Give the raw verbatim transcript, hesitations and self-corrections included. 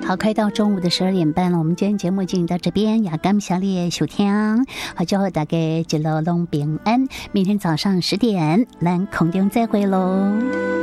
好，快到中午的十二点半了，我们今天节目进行到这边，也感谢你的收听，好，祝大家一路拢平安，明天早上十点咱空中再会喽。